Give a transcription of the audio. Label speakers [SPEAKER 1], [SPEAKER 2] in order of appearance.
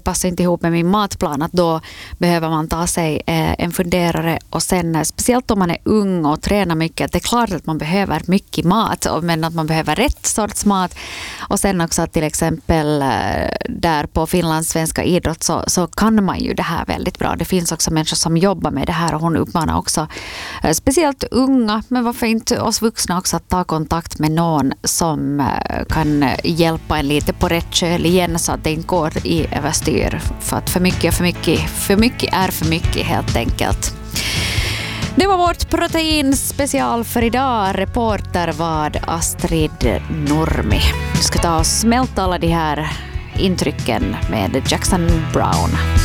[SPEAKER 1] passar inte ihop med min matplan, att då behöver man ta sig en funderare. Och sen speciellt om man är ung och tränar mycket, att det är klart att man behöver mycket mat, men att man behöver rätt sorts mat. Och sen också att till exempel där på Finlands svenska idrott så kan man ju det här väldigt bra. Det finns också människor som jobbar med det här, och hon uppmanar också speciellt unga, men varför inte oss vuxna också, att ta kontakt med någon som kan hjälpa en lite på rätt köl igen, så att det inte går i överstyr. För att för mycket är för mycket helt enkelt. Det var vårt proteinspecial för idag. Reporter var Astrid Nurmi. Vi ska ta och smälta alla de här intrycken med Jackson Browne.